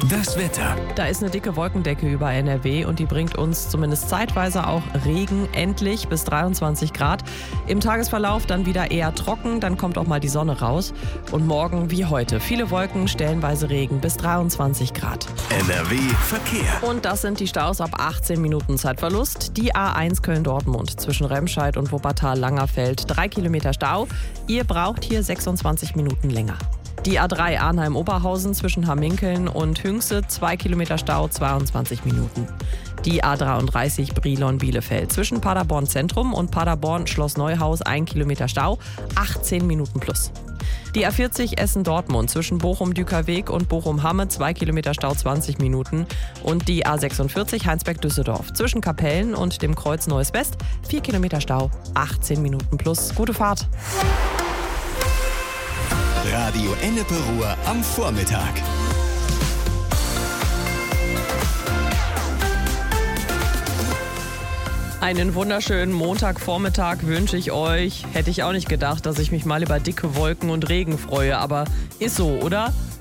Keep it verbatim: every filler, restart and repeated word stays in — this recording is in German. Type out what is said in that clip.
Das Wetter. Da ist eine dicke Wolkendecke über N R W und die bringt uns zumindest zeitweise auch Regen, endlich bis dreiundzwanzig Grad. Im Tagesverlauf dann wieder eher trocken, dann kommt auch mal die Sonne raus. Und morgen wie heute viele Wolken, stellenweise Regen bis dreiundzwanzig Grad. N R W Verkehr. Und das sind die Staus ab achtzehn Minuten Zeitverlust. Die A eins Köln-Dortmund zwischen Remscheid und Wuppertal-Langerfeld, drei Kilometer Stau. Ihr braucht hier sechsundzwanzig Minuten länger. Die A drei Arnheim-Oberhausen zwischen Hamminkeln und Hünxe, zwei Kilometer Stau, zweiundzwanzig Minuten. Die A dreiunddreißig Brilon-Bielefeld zwischen Paderborn Zentrum und Paderborn Schloss Neuhaus, ein Kilometer Stau, achtzehn Minuten plus. Die A vierzig Essen-Dortmund zwischen Bochum-Dükerweg und Bochum-Hamme, zwei Kilometer Stau, zwanzig Minuten. Und die A sechsundvierzig Heinsberg-Düsseldorf zwischen Kapellen und dem Kreuz Neues West, vier Kilometer Stau, achtzehn Minuten plus. Gute Fahrt! Radio Ennepe Ruhr am Vormittag. Einen wunderschönen Montagvormittag wünsche ich euch. Hätte ich auch nicht gedacht, dass ich mich mal über dicke Wolken und Regen freue, aber ist so, oder?